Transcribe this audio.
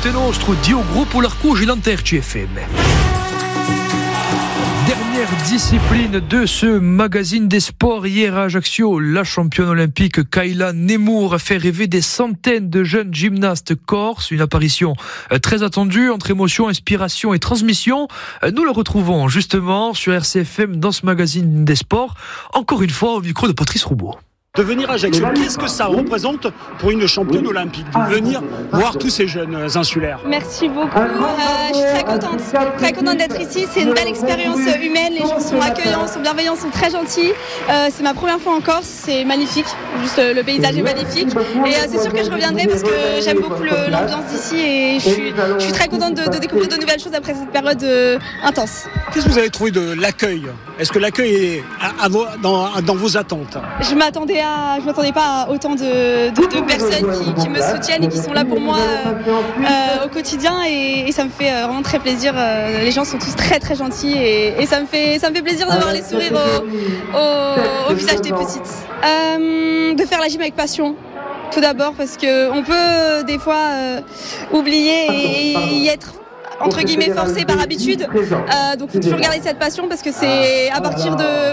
Monte Nostro, Dio Gruppo l'Arcugi, l'Anterci FM. Dernière discipline de ce magazine des sports. Hier à Ajaccio, la championne olympique Kayla Nemour a fait rêver des centaines de jeunes gymnastes corses. Une apparition très attendue entre émotion, inspiration et transmission. Nous le retrouvons justement sur RCFM dans ce magazine des sports. Encore une fois au micro de Patrice Roubaud. De venir à Ajaccio, qu'est-ce que ça représente pour une championne olympique de venir voir tous ces jeunes insulaires? Merci beaucoup, je suis très contente d'être ici. C'est une belle expérience humaine, les gens sont accueillants, sont bienveillants, sont très gentils. C'est ma première fois en Corse, c'est magnifique, juste le paysage est magnifique et c'est sûr que je reviendrai parce que j'aime beaucoup l'ambiance d'ici et je suis très contente de découvrir de nouvelles choses après cette période intense. Qu'est-ce que vous avez trouvé de l'accueil? Est-ce que l'accueil est dans vos attentes? Je m'attendais pas à autant de personnes qui me soutiennent et qui sont là pour moi au quotidien et ça me fait vraiment très plaisir. Les gens sont tous très très gentils et ça me fait plaisir de voir les sourires au visage des petites. De faire la gym avec passion. Tout d'abord parce qu'on peut des fois oublier et y être entre guillemets forcé par habitude, donc il faut toujours garder cette passion parce que c'est à partir de